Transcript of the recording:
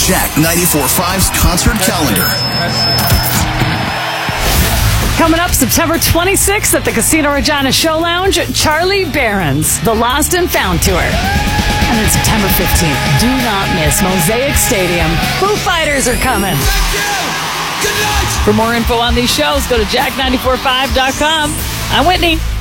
Jack 94.5's concert calendar. Coming up September 26th at the Casino Regina Show Lounge, Charlie Barron's The Lost and Found Tour. And then September 15th, do not miss Mosaic Stadium. Foo Fighters are coming. For more info on these shows, go to jack945.com. I'm Whitney.